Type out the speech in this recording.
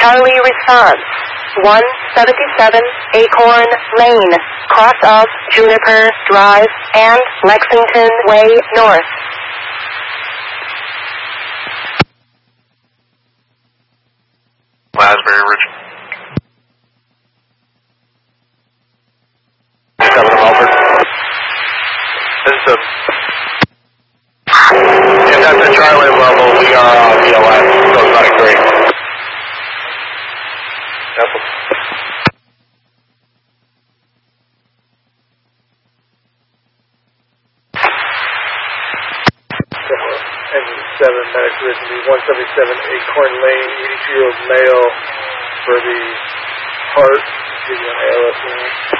Charlie response. 177 Acorn Lane, cross of Juniper Drive and Lexington Way North. Asbury Ridge. 7 Melbourne. This is if that's a Charlie level, we are on VLS, so it's not great. Engine 7, Medic Ridgely, 177 Acorn Lane, EDG mail for the heart, give you an ALS line.